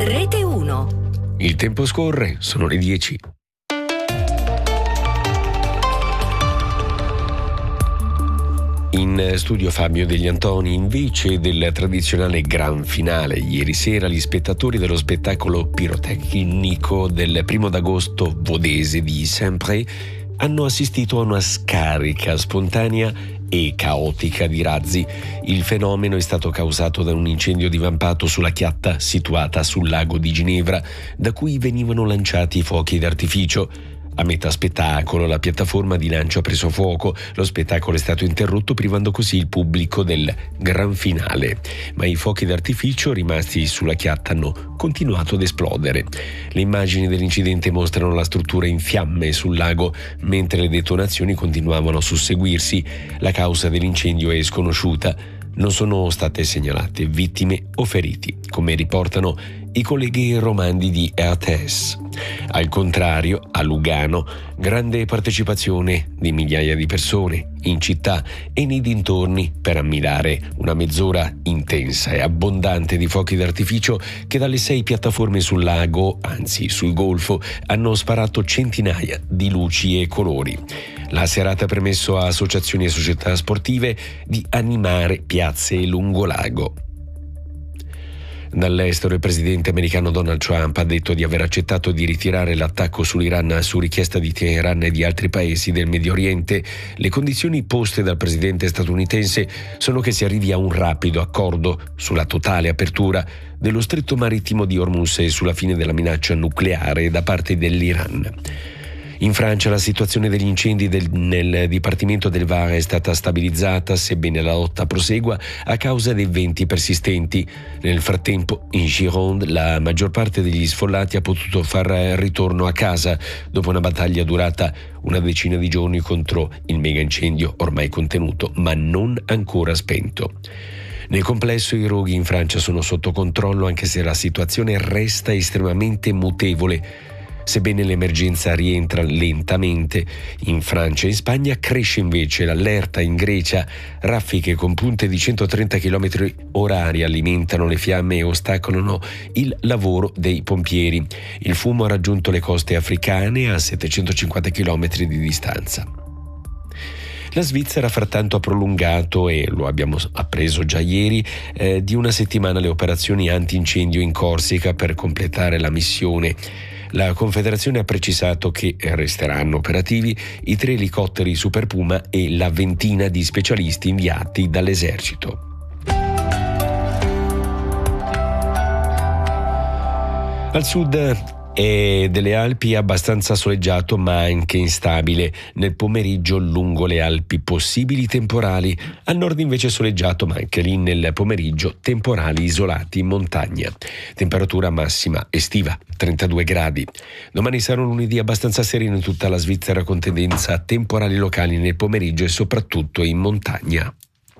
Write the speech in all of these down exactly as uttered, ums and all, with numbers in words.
Rete uno. Il tempo scorre, sono le dieci. In studio Fabio Degli Antoni. Invece del tradizionale gran finale, ieri sera gli spettatori dello spettacolo pirotecnico del primo d'agosto vodese di Saint-Pré hanno assistito a una scarica spontanea e caotica di razzi. Il fenomeno è stato causato da un incendio divampato sulla chiatta situata sul lago di Ginevra, da cui venivano lanciati fuochi d'artificio. A metà spettacolo la piattaforma di lancio ha preso fuoco. Lo spettacolo è stato interrotto, privando così il pubblico del gran finale, ma i fuochi d'artificio rimasti sulla chiatta hanno continuato ad esplodere. Le immagini dell'incidente mostrano la struttura in fiamme sul lago, mentre le detonazioni continuavano a susseguirsi. La causa dell'incendio è sconosciuta. Non sono state segnalate vittime o feriti, come riportano i colleghi romandi di R T S. Al contrario, a Lugano, grande partecipazione di migliaia di persone in città e nei dintorni per ammirare una mezz'ora intensa e abbondante di fuochi d'artificio che dalle sei piattaforme sul lago, anzi sul golfo, hanno sparato centinaia di luci e colori. La serata ha permesso a associazioni e società sportive di animare piazze lungo lago. Dall'estero il presidente americano Donald Trump ha detto di aver accettato di ritirare l'attacco sull'Iran su richiesta di Teheran e di altri paesi del Medio Oriente. Le condizioni poste dal presidente statunitense sono che si arrivi a un rapido accordo sulla totale apertura dello stretto marittimo di Hormuz e sulla fine della minaccia nucleare da parte dell'Iran. In Francia la situazione degli incendi del, nel Dipartimento del Var è stata stabilizzata, sebbene la lotta prosegua a causa dei venti persistenti. Nel frattempo, in Gironde, la maggior parte degli sfollati ha potuto far ritorno a casa dopo una battaglia durata una decina di giorni contro il mega incendio ormai contenuto, ma non ancora spento. Nel complesso i roghi in Francia sono sotto controllo, anche se la situazione resta estremamente mutevole. Sebbene l'emergenza rientra lentamente in Francia e in Spagna, cresce invece l'allerta in Grecia. Raffiche con punte di centotrenta chilometri orari alimentano le fiamme e ostacolano il lavoro dei pompieri. Il fumo ha raggiunto le coste africane a settecentocinquanta chilometri di distanza. La Svizzera frattanto ha prolungato, e lo abbiamo appreso già ieri, eh, di una settimana le operazioni antincendio in Corsica per completare la missione. La Confederazione ha precisato che resteranno operativi i tre elicotteri Super Puma e la ventina di specialisti inviati dall'esercito. Al sud e delle Alpi abbastanza soleggiato ma anche instabile. Nel pomeriggio lungo le Alpi possibili temporali, al nord invece soleggiato ma anche lì nel pomeriggio temporali isolati in montagna. Temperatura massima estiva trentadue gradi. Domani sarà un lunedì abbastanza sereno in tutta la Svizzera con tendenza a temporali locali nel pomeriggio e soprattutto in montagna.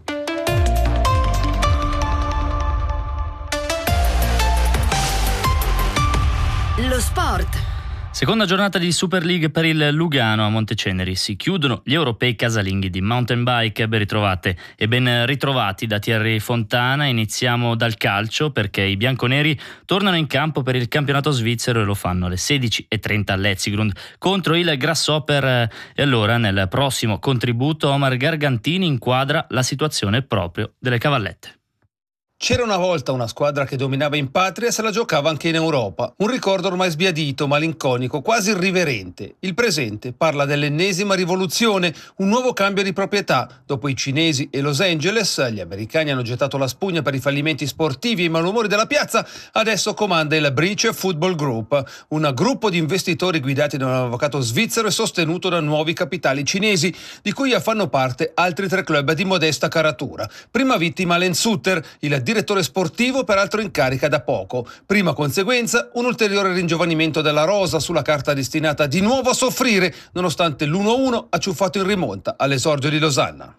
Lo sport. Seconda giornata di Super League per il Lugano a Monteceneri. Si chiudono gli europei casalinghi di mountain bike. Ben ritrovate e ben ritrovati da Thierry Fontana. Iniziamo dal calcio, perché i bianconeri tornano in campo per il campionato svizzero e lo fanno alle sedici e trenta all'Etzigrund contro il Grasshopper. E allora nel prossimo contributo Omar Gargantini inquadra la situazione proprio delle cavallette. C'era una volta una squadra che dominava in patria e se la giocava anche in Europa. Un ricordo ormai sbiadito, malinconico, quasi irriverente. Il presente parla dell'ennesima rivoluzione, un nuovo cambio di proprietà. Dopo i cinesi e Los Angeles, gli americani hanno gettato la spugna per i fallimenti sportivi e i malumori della piazza, adesso comanda il Bridge Football Group, un gruppo di investitori guidati da un avvocato svizzero e sostenuto da nuovi capitali cinesi, di cui fanno parte altri tre club di modesta caratura. Prima vittima Len Sutter, il direttore sportivo peraltro in carica da poco. Prima conseguenza, un ulteriore ringiovanimento della rosa sulla carta destinata di nuovo a soffrire, nonostante l'uno a uno acciuffato in rimonta all'esordio di Losanna.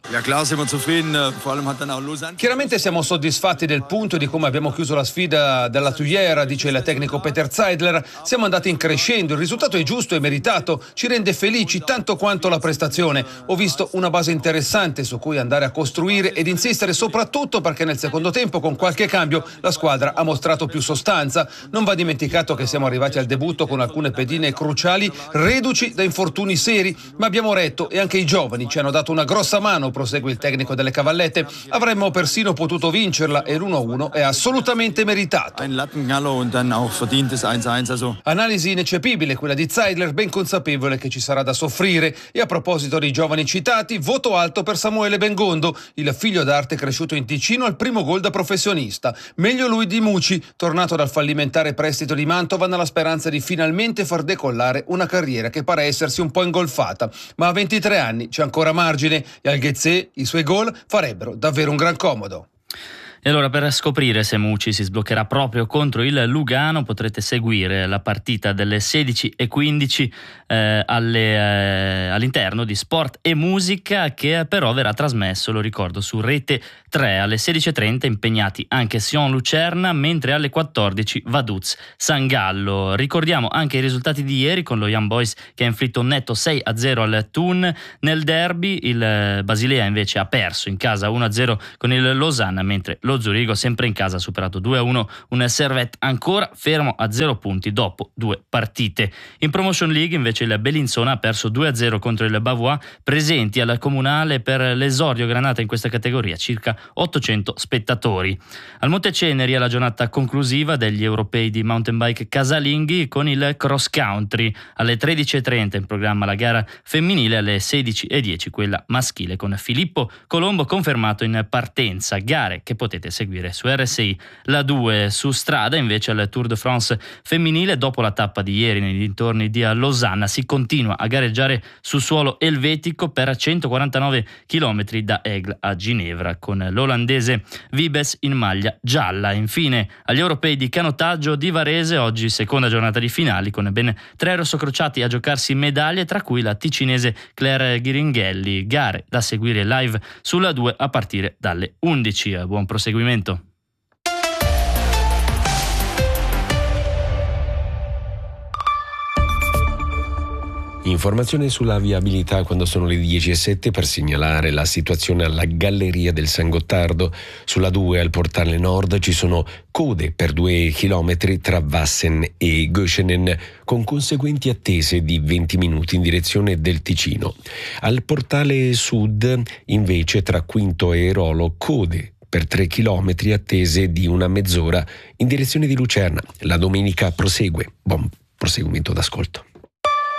Chiaramente siamo soddisfatti del punto e di come abbiamo chiuso la sfida della Tuyera, dice il tecnico Peter Zeidler. Siamo andati in crescendo, il risultato è giusto e meritato, ci rende felici tanto quanto la prestazione. Ho visto una base interessante su cui andare a costruire ed insistere, soprattutto perché nel secondo tempo, con qualche cambio, la squadra ha mostrato più sostanza. Non va dimenticato che siamo arrivati al debutto con alcune pedine cruciali reduci da infortuni seri, ma abbiamo retto e anche i giovani ci hanno dato una grossa mano, prosegue il tecnico delle Cavallette. Avremmo persino potuto vincerla e l'uno a uno è assolutamente meritato. Analisi ineccepibile quella di Zeidler, ben consapevole che ci sarà da soffrire. E a proposito dei giovani citati, voto alto per Samuele Bengondo, il figlio d'arte cresciuto in Ticino al primo gol da professionista. Meglio lui di Muci, tornato dal fallimentare prestito di Mantova nella speranza di finalmente far decollare una carriera che pare essersi un po' ingolfata. Ma a ventitré anni c'è ancora margine e al Ghezze i suoi gol farebbero davvero un gran comodo. E allora, per scoprire se Muci si sbloccherà proprio contro il Lugano, potrete seguire la partita delle sedici e quindici eh, alle, eh, all'interno di Sport e Musica, che però verrà trasmesso, lo ricordo, su Rete tre. Alle sedici e trenta impegnati anche Sion Lucerna, mentre alle quattordici Vaduz San Gallo. Ricordiamo anche i risultati di ieri con lo Young Boys che ha inflitto un netto sei a zero al Thun. Nel derby il Basilea invece ha perso in casa uno a zero con il Losanna, mentre lo Zurigo sempre in casa ha superato due a uno un Servette ancora fermo a zero punti dopo due partite. In Promotion League invece il Bellinzona ha perso due a zero contro il Bavois, presenti al Comunale per l'esordio Granata in questa categoria, circa ottocento spettatori. Al Monteceneri è la giornata conclusiva degli europei di mountain bike casalinghi con il cross country. Alle tredici e trenta in programma la gara femminile, alle sedici e dieci quella maschile con Filippo Colombo confermato in partenza, gare che potete seguire su R S I. La due su strada invece al Tour de France femminile, dopo la tappa di ieri nei dintorni di Losanna si continua a gareggiare su suolo elvetico per centoquarantanove chilometri da Aigle a Ginevra con l'olandese Wiebes in maglia gialla. Infine agli europei di canottaggio di Varese, oggi seconda giornata di finali con ben tre rossocrociati a giocarsi medaglie, tra cui la ticinese Claire Ghiringhelli. Gare da seguire live sulla due a partire dalle undici. Buon proseguimento. Informazione sulla viabilità quando sono le dieci e sette per segnalare la situazione alla Galleria del San Gottardo. Sulla due al portale nord ci sono code per due chilometri tra Vassen e Göschenen con conseguenti attese di venti minuti in direzione del Ticino. Al portale sud invece tra Quinto e Rolo code per tre chilometri attese di una mezz'ora in direzione di Lucerna. La domenica prosegue. Buon proseguimento d'ascolto.